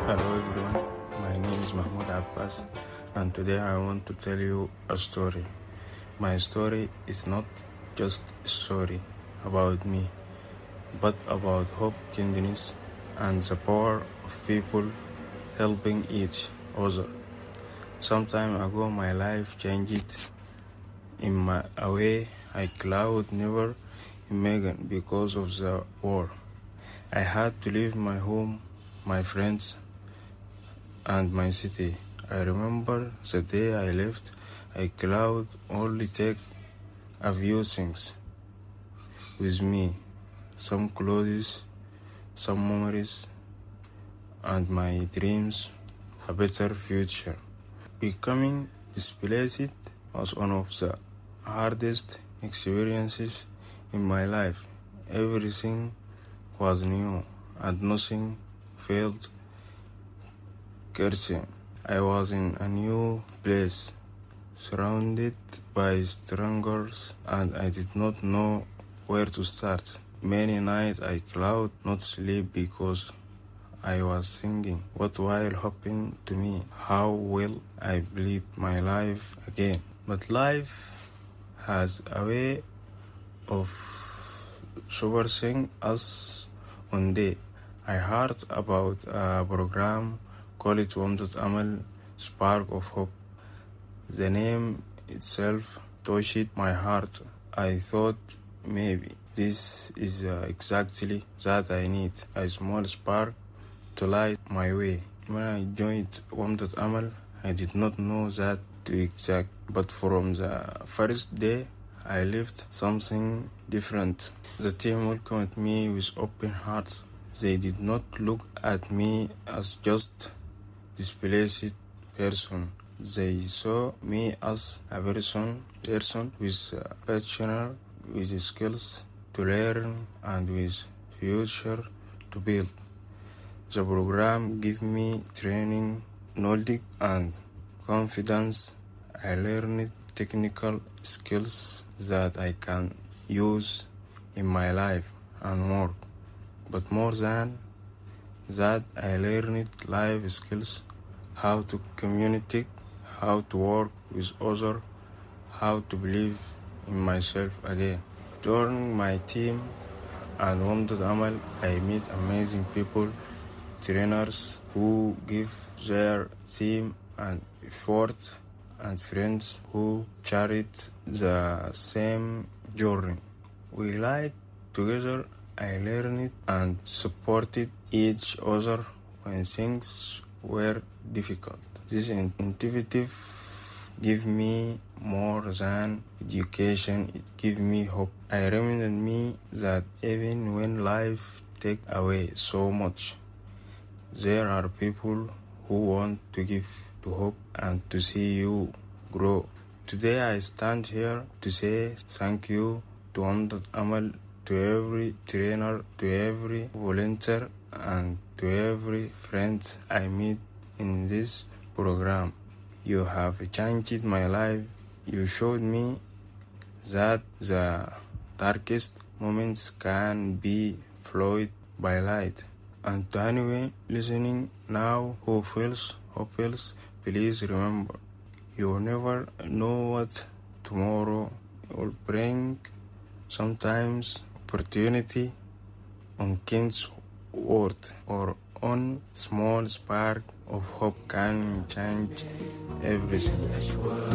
Hello everyone, my name is Mahmoud Abbas and today I want to tell you a story. My story is not just a story about me, but about hope, kindness, and the power of people helping each other. Some time ago my life changed in a way I could never imagine because of the war. I had to leave my home, my friends, and my city. I remember the day I left, I could only take a few things with me, some clothes, some memories, and my dreams of a better future. Becoming displaced was one of the hardest experiences in my life. Everything was new and nothing felt cursing. I was in a new place, surrounded by strangers, and I did not know where to start. Many nights I could not sleep because I was thinking what will happen to me, how will I lead my life again. But life has a way of surprising us one day. I heard about a program called Wamdat Amal, Spark of Hope. The name itself touched my heart. I thought maybe this is exactly that I need, a small spark to light my way. When I joined Wamdat Amal, I did not know that to exact, but from the first day, I left something different. The team welcomed me with open hearts. They did not look at me as just displaced person. They saw me as a person with passion, with skills to learn, and with future to build. The program gave me training, knowledge, and confidence. I learned technical skills that I can use in my life and work. But more than that, I learned life skills, how to communicate, how to work with others, how to believe in myself again. During my team and Wamdat Amal, I meet amazing people, trainers who give their team and effort, and friends who shared the same journey. We lied together. I learned and supported each other when things were difficult. This initiative gave me more than education, it gave me hope. I reminded me that even when life takes away so much, there are people who want to give to hope and to see you grow. Today I stand here to say thank you to Wamdat Amal, to every trainer, to every volunteer, and to every friend I meet in this program. You have changed my life. You showed me that the darkest moments can be followed by light. And to anyone listening now who feels hopeless, please remember, you never know what tomorrow will bring. Sometimes opportunity on King's word or on small spark of hope can change everything.